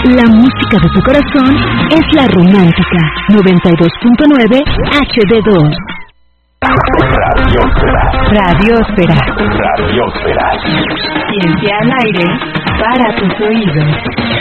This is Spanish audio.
La música de tu corazón es la romántica. 92.9 HD2. Radiosfera. Radiosfera. Ciencia al aire para tus oídos.